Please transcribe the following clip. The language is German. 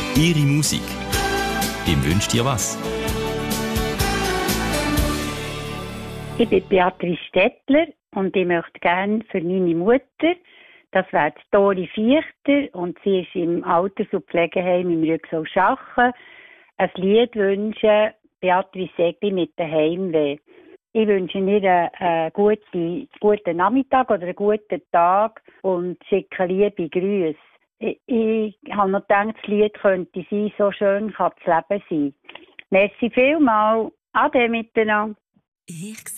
Ihre Musik. Wem wünscht ihr was? Ich bin Beatrice Stettler und ich möchte gerne für meine Mutter, das wäre Dori Viechter und sie ist im Alters- und Pflegeheim im Rüegsau-Schachen, ein Lied wünschen, Beatrice Segli mit dem Heimweh. Ich wünsche ihr einen guten Nachmittag oder einen guten Tag und schicke liebe Grüße. Ich habe noch gedacht, das Lied könnte sein, so schön kann das Leben sein. Merci vielmals. Ade miteinander. Ich